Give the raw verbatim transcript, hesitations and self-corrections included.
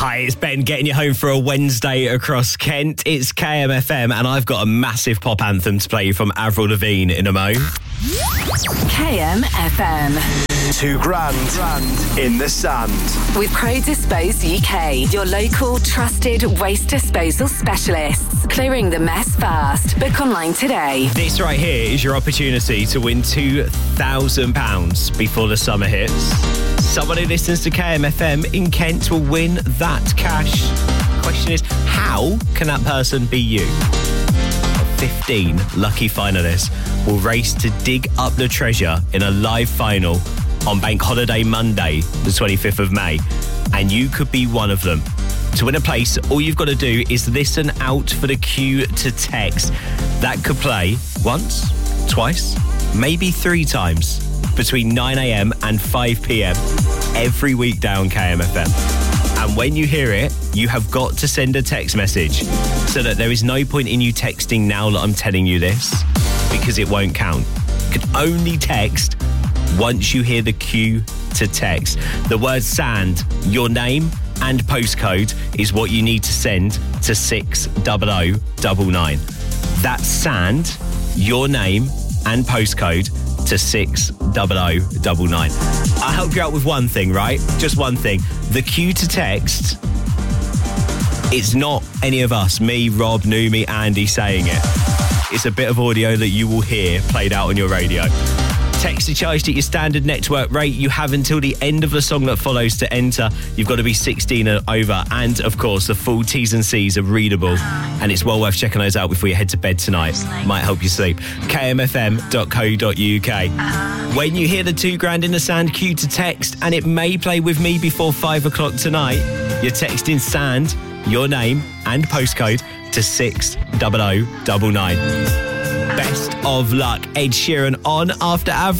Hi, it's Ben getting you home for a Wednesday across Kent. It's K M F M and I've got a massive pop anthem to play you from Avril Lavigne in a mo. K M F M. Two grand, grand in the sand. With Pro Dispose U K, your local trusted waste disposal specialists. Clearing the mess fast. Book online today. This right here is your opportunity to win two thousand pounds before the summer hits. Someone who listens to K M F M in Kent will win that cash. Question is, how can that person be you? fifteen lucky finalists will race to dig up the treasure in a live final on Bank Holiday Monday, the twenty-fifth of May. And you could be one of them. To win a place, all you've got to do is listen out for the cue to text. That could play once, twice, maybe three times between nine a.m. and five p.m. every weekday on K M F M. And when you hear it, you have got to send a text message so that there is no point in you texting now that I'm telling you this, because it won't count. You can only text once you hear the cue to text. The word sand, your name and postcode is what you need to send to six double oh double nine. That's sand, your name and postcode to six double oh double nine. I'll help you out with one thing, right? Just one thing. The cue to text, it's not any of us, me, Rob, Numi, Andy saying it. It's a bit of audio that you will hear played out on your radio. Text are charged at your standard network rate. You have until the end of the song that follows to enter. You've got to be sixteen and over. And, of course, the full T's and C's are readable. And it's well worth checking those out before you head to bed tonight. Might help you sleep. K M F M dot co dot U K. When you hear the two grand in the sand cue to text, and it may play with me before five o'clock tonight, you're texting sand, your name and postcode to six double oh double nine. Best of luck. Ed Sheeran on after Avril.